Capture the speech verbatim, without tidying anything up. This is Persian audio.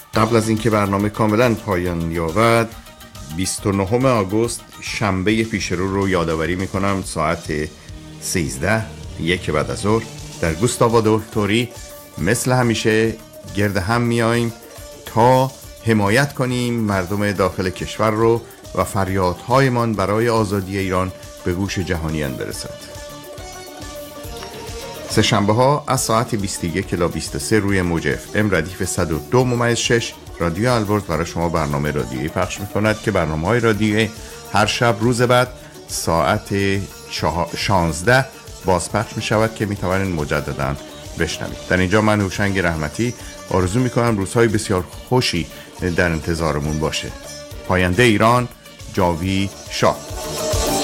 قبل از اینکه برنامه کاملا پایان یابد، بیست و نهم آگوست شنبه پیشرو رو یادآوری میکنم ساعت سیزده یک بعد از ظهر در گوستاو آدولف مثل همیشه گرد هم میاییم تا حمایت کنیم مردم داخل کشور رو و فریادهایمان برای آزادی ایران به گوش جهانیان برسد. سه شنبه ها از ساعت بیست و یک الی بیست و سه روی موج اف ام ردیف صد و دو ممیز شش رادیو البرز برای شما برنامه رادیویی پخش می‌کند که برنامه‌های رادیویی هر شب روز بعد ساعت شانزده بازپخش می‌شود که می‌توانید مجدداً بشنوید. در اینجا من هوشنگ رحمتی آرزو می‌کنم روزهای بسیار خوشی در انتظارمون باشه. پاینده ایران، جاوید شاه.